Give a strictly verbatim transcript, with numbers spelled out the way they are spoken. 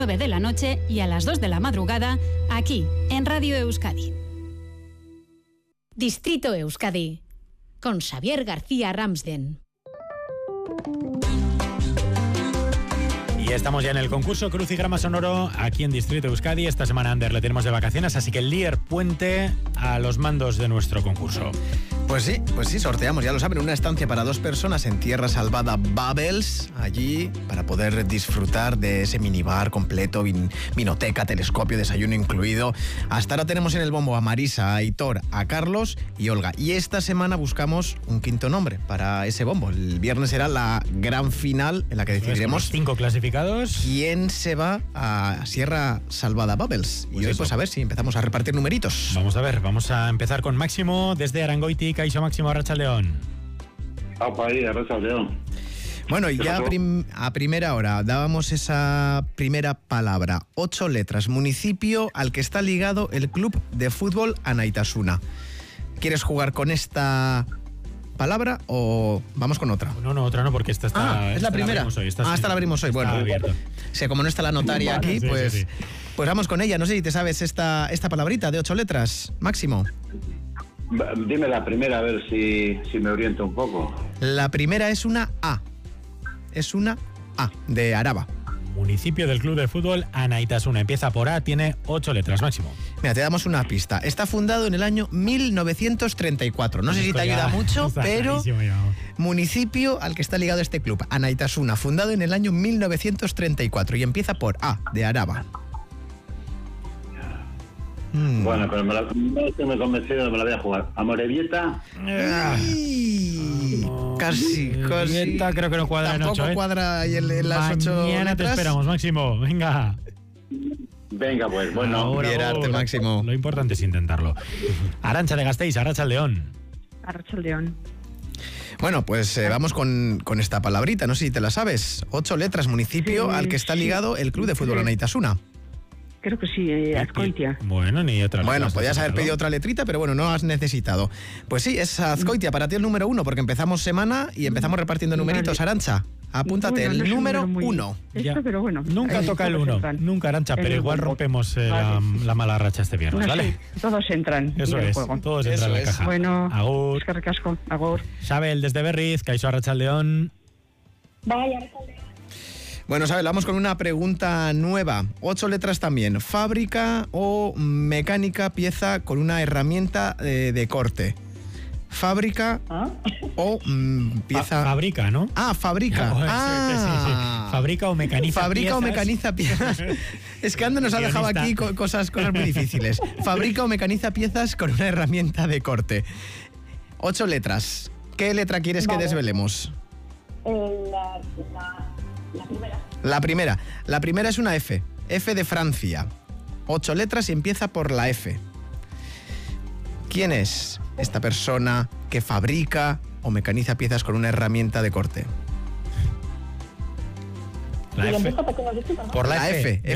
nueve de la noche y a las dos de la madrugada, aquí, en Radio Euskadi. Distrito Euskadi, con Xavier García Ramsden. Y estamos ya en el concurso Crucigrama Sonoro aquí en Distrito Euskadi. Esta semana Ander le tenemos de vacaciones, así que el líder puente a los mandos de nuestro concurso. Pues sí, pues sí, sorteamos, ya lo saben, una estancia para dos personas en Tierra Salvada Bubbles, allí para poder disfrutar de ese minibar completo, vin, vinoteca, telescopio, desayuno incluido. Hasta ahora tenemos en el bombo a Marisa, a Aitor, a Carlos y Olga. Y esta semana buscamos un quinto nombre para ese bombo. El viernes será la gran final en la que decidiremos cinco clasificados. ¿Quién se va a Sierra Salvada Bubbles? Pues y hoy eso. pues a ver si empezamos a repartir numeritos. Vamos a ver, vamos a empezar con Máximo desde Arangoiti. Caixo Máximo, Arratsaldeon. Apa ahí, Arratsaldeon. Bueno, y ya a, prim- a primera hora dábamos esa primera palabra, ocho letras, municipio al que está ligado el club de fútbol Anaitasuna. ¿Quieres jugar con esta palabra o vamos con otra? No, no, otra no, porque esta está... Ah, es esta la primera. abrimos hoy, esta ah, sí, esta la abrimos hoy. está Bueno, abierto. o sea, como no está la notaria aquí, Sí, pues, sí, sí. pues vamos con ella. No sé si te sabes esta, esta palabrita de ocho letras, Máximo. Dime la primera, a ver si, si me oriento un poco. La primera es una A. Es una A, de Araba. Municipio del club de fútbol Anaitasuna. Empieza por A, tiene ocho letras, Máximo. Mira, te damos una pista. Está fundado en el año mil novecientos treinta y cuatro. No sé si Esto te ya ayuda mucho, está pero clarísimo ya. municipio al que está ligado este club, Anaitasuna, fundado en el año mil novecientos treinta y cuatro y empieza por A, de Araba. Mm. Bueno, pero me la, no estoy muy convencido, me la voy a jugar. Amorebieta. Ay, casi, casi. Esta creo que no cuadra en Tampoco ocho, ¿eh? cuadra ahí en, en las ocho Mañana te letras. esperamos, Máximo. Venga. Venga, pues, bueno. Ahora, bien arte, ahora. Máximo. Lo importante es intentarlo. Arantxa de Gasteiz, Arratsaldeon. Arratsaldeon. Bueno, pues eh, vamos con, con esta palabrita, no sé si te la sabes. Ocho letras, municipio Sí, al que está sí. ligado el club de fútbol Sí. Anaitasuna. Creo que sí, eh, Azcoitia. Bueno, ni otra. Bueno, letra, podías haber sácalo. pedido otra letrita, pero bueno, no has necesitado. Pues sí, es Azcoitia, para ti el número uno, porque empezamos semana y empezamos repartiendo numeritos. Vale. Arantxa, apúntate, Bueno, el no es un número número muy- uno. Esto, Ya. pero bueno. Nunca ahí toca el todos uno, entran. nunca, Arantxa, En pero el igual bombo. rompemos eh, Vale. la, la mala racha este viernes, No, ¿vale? sí, todos entran. Eso en el es, juego. todos entran Eso en la es. caja. Bueno, Agur. es que recasco. Agur. Xabel desde Berriz, Caixo Arratsaldeon. Bueno, Sabel, vamos con una pregunta nueva. Ocho letras también. Fábrica o mecánica pieza con una herramienta eh, de corte. Fábrica o mm, pieza... Fa- fabrica, ¿no? Ah, fabrica. Sí, sí, sí. Ah. Fabrica o mecaniza Fabrica o piezas. mecaniza piezas. Es que Ando nos ha dejado Guionista. aquí co- cosas, cosas muy difíciles. Fabrica o mecaniza piezas con una herramienta de corte. Ocho letras. ¿Qué letra quieres que desvelemos? La, la, la primera. La primera. La primera es una F. F de Francia. Ocho letras y empieza por la F. ¿Quién es esta persona que fabrica o mecaniza piezas con una herramienta de corte? La Y F. empieza pequeño, ¿no? Por la, La F. F, de